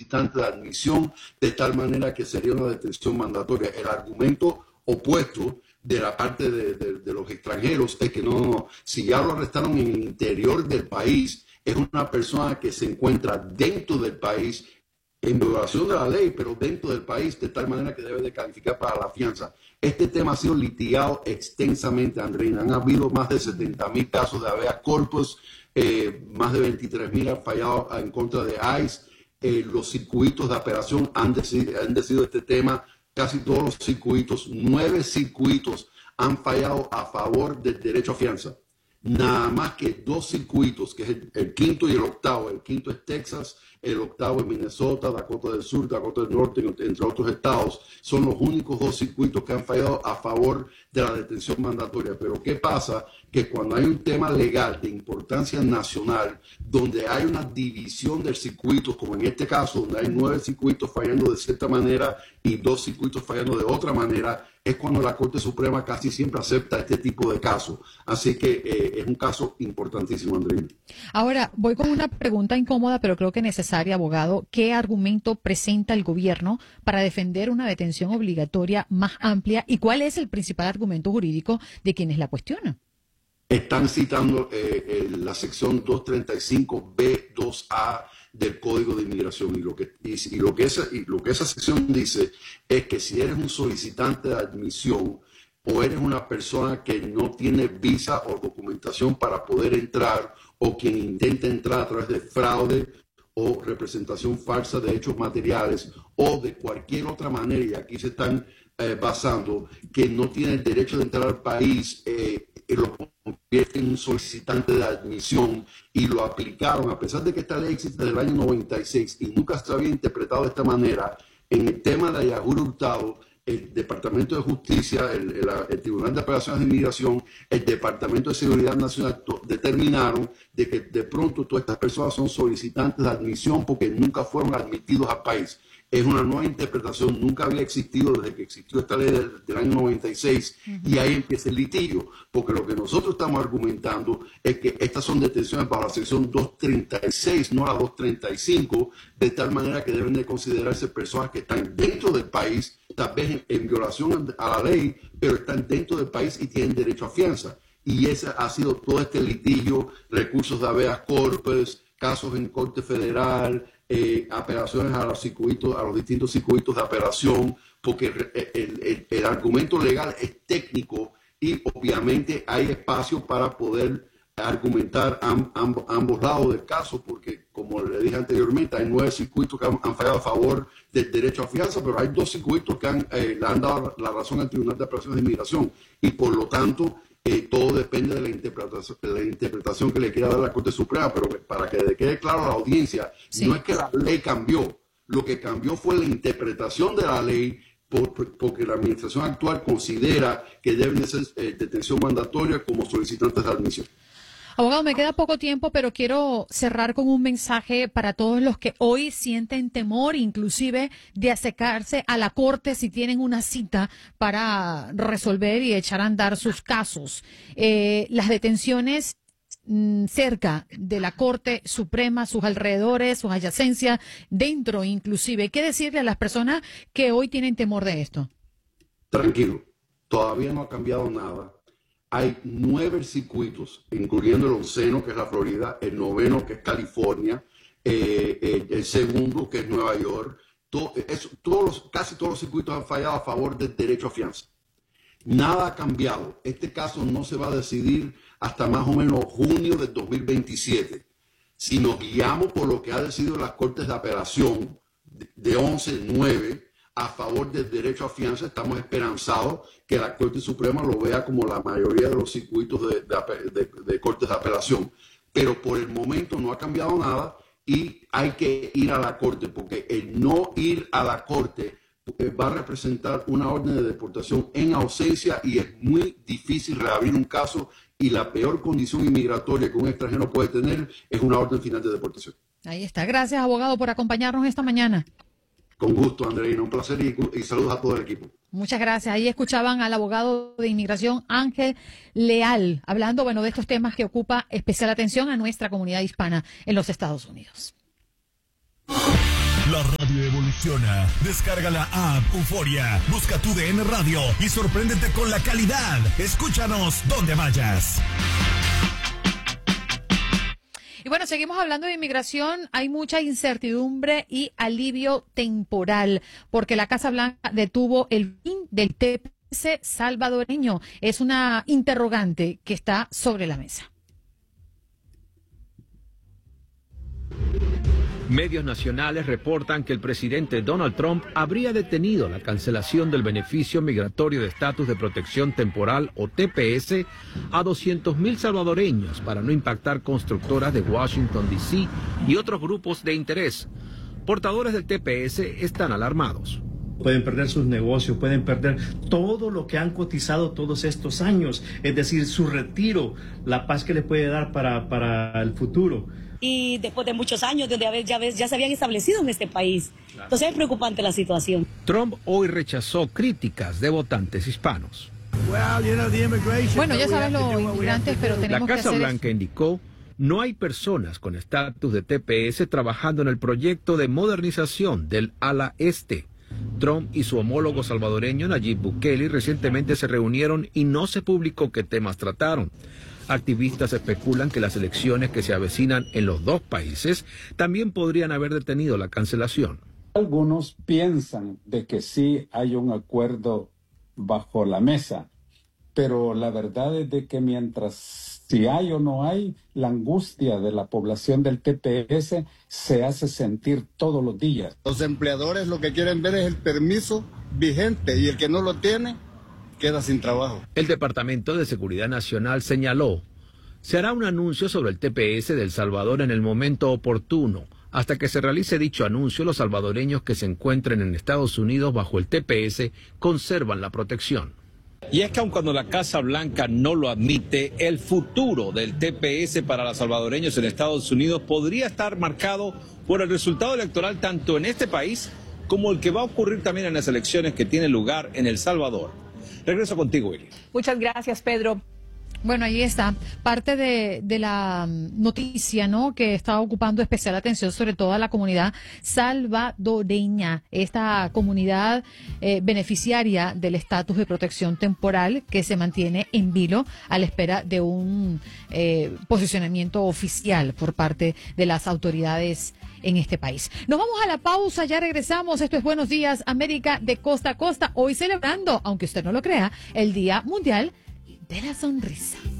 solicitante de admisión, de tal manera que sería una detención mandatoria. El argumento opuesto de la parte de los extranjeros es que no, si ya lo arrestaron en el interior del país, es una persona que se encuentra dentro del país en violación de la ley, pero dentro del país, de tal manera que debe de calificar para la fianza. Este tema ha sido litigado extensamente, Andreina. Han habido más de 70,000 casos de habeas corpus, más de 23,000 han fallado en contra de ICE. Los circuitos de apelación han decidido este tema, casi todos los circuitos, 9 circuitos han fallado a favor del derecho a fianza. Nada más que 2 circuitos, que es el quinto y el octavo. El quinto es Texas, el octavo es Minnesota, Dakota del Sur, Dakota del Norte, entre otros estados. Son los únicos 2 circuitos que han fallado a favor de la detención mandatoria. Pero ¿qué pasa? Que cuando hay un tema legal de importancia nacional, donde hay una división del circuito, como en este caso, donde hay 9 circuitos fallando de cierta manera y 2 circuitos fallando de otra manera, es cuando la Corte Suprema casi siempre acepta este tipo de casos. Así que es un caso importantísimo, Andreina. Ahora, voy con una pregunta incómoda, pero creo que necesaria, abogado. ¿Qué argumento presenta el gobierno para defender una detención obligatoria más amplia? ¿Y cuál es el principal argumento jurídico de quienes la cuestionan? Están citando la sección 235B2A del Código de Inmigración y lo que esa sección dice es que si eres un solicitante de admisión o eres una persona que no tiene visa o documentación para poder entrar, o quien intenta entrar a través de fraude o representación falsa de hechos materiales o de cualquier otra manera, y aquí se están basando, que no tiene el derecho de entrar al país, lo convierte en un solicitante de admisión, y lo aplicaron, a pesar de que esta ley existe desde el año 96 y nunca se había interpretado de esta manera. En el tema de Ayahure Hurtado, el Departamento de Justicia, el Tribunal de Apelaciones de Inmigración, el Departamento de Seguridad Nacional determinaron de que de pronto todas estas personas son solicitantes de admisión porque nunca fueron admitidos al país. Es una nueva interpretación, nunca había existido desde que existió esta ley del año 96, y ahí empieza el litigio, porque lo que nosotros estamos argumentando es que estas son detenciones bajo la sección 236, no la 235, de tal manera que deben de considerarse personas que están dentro del país, tal vez en violación a la ley, pero están dentro del país y tienen derecho a fianza. Y ese ha sido todo este litigio, recursos de habeas corpus, casos en Corte Federal, apelaciones a los distintos circuitos de apelación, porque el argumento legal es técnico y obviamente hay espacio para poder argumentar ambos lados del caso, porque como le dije anteriormente, hay 9 circuitos que han fallado a favor del derecho a fianza, pero hay 2 circuitos que le han dado la razón al Tribunal de Apelaciones de Inmigración, y por lo tanto todo depende de la interpretación que le quiera dar la Corte Suprema. Pero para que le quede claro a la audiencia, sí, no es que la ley cambió, lo que cambió fue la interpretación de la ley, porque la administración actual considera que deben de ser detención mandatoria como solicitantes de admisión. Abogado, me queda poco tiempo, pero quiero cerrar con un mensaje para todos los que hoy sienten temor, inclusive de acercarse a la corte si tienen una cita para resolver y echar a andar sus casos. Las detenciones cerca de la Corte Suprema, sus alrededores, sus adyacencias, dentro inclusive. ¿Qué decirle a las personas que hoy tienen temor de esto? Tranquilo, todavía no ha cambiado nada. Hay 9 circuitos, incluyendo el 11º, que es la Florida, el 9º, que es California, el segundo, que es Nueva York. Casi todos los circuitos han fallado a favor del derecho a fianza. Nada ha cambiado. Este caso no se va a decidir hasta más o menos junio del 2027. Si nos guiamos por lo que ha decidido las Cortes de Apelación de 11-9, a favor del derecho a fianza, estamos esperanzados que la Corte Suprema lo vea como la mayoría de los circuitos de Cortes de Apelación. Pero por el momento no ha cambiado nada y hay que ir a la Corte, porque el no ir a la Corte va a representar una orden de deportación en ausencia, y es muy difícil reabrir un caso, y la peor condición inmigratoria que un extranjero puede tener es una orden final de deportación. Ahí está. Gracias, abogado, por acompañarnos esta mañana. Con gusto, Andreina, un placer, y saludos a todo el equipo. Muchas gracias. Ahí escuchaban al abogado de inmigración Ángel Leal, hablando, de estos temas que ocupa especial atención a nuestra comunidad hispana en los Estados Unidos. La radio evoluciona. Descarga la app Euforia. Busca tu DN Radio y sorpréndete con la calidad. Escúchanos donde vayas. Y bueno, seguimos hablando de inmigración. Hay mucha incertidumbre y alivio temporal porque la Casa Blanca detuvo el fin del TPS salvadoreño. Es una interrogante que está sobre la mesa. Medios nacionales reportan que el presidente Donald Trump habría detenido la cancelación del beneficio migratorio de estatus de protección temporal o TPS a 200,000 salvadoreños para no impactar constructoras de Washington, D.C. y otros grupos de interés. Portadores del TPS están alarmados. Pueden perder sus negocios, pueden perder todo lo que han cotizado todos estos años, es decir, su retiro, la paz que les puede dar para el futuro. Y después de muchos años donde ya se habían establecido en este país. Entonces es preocupante la situación. Trump hoy rechazó críticas de votantes hispanos. Bueno, ya sabes los inmigrantes, pero tenemos que hacer... La Casa Blanca indicó: no hay personas con estatus de TPS trabajando en el proyecto de modernización del ala este. Trump y su homólogo salvadoreño Nayib Bukele recientemente se reunieron y no se publicó qué temas trataron. Activistas especulan que las elecciones que se avecinan en los dos países también podrían haber detenido la cancelación. Algunos piensan de que sí hay un acuerdo bajo la mesa, pero la verdad es de que mientras si hay o no hay, la angustia de la población del TPS se hace sentir todos los días. Los empleadores lo que quieren ver es el permiso vigente y el que no lo tiene queda sin trabajo. El Departamento de Seguridad Nacional señaló: se hará un anuncio sobre el TPS de El Salvador en el momento oportuno. Hasta que se realice dicho anuncio, los salvadoreños que se encuentren en Estados Unidos bajo el TPS conservan la protección. Y es que aun cuando la Casa Blanca no lo admite, el futuro del TPS para los salvadoreños en Estados Unidos podría estar marcado por el resultado electoral tanto en este país como el que va a ocurrir también en las elecciones que tienen lugar en El Salvador. Regreso contigo, Eli. Muchas gracias, Pedro. Bueno, ahí está parte de la noticia, ¿no?, que está ocupando especial atención sobre todo a la comunidad salvadoreña, esta comunidad beneficiaria del estatus de protección temporal que se mantiene en vilo a la espera de un posicionamiento oficial por parte de las autoridades en este país. Nos vamos a la pausa, ya regresamos. Esto es Buenos Días América de costa a costa, hoy celebrando, aunque usted no lo crea, el Día Mundial de la Sonrisa.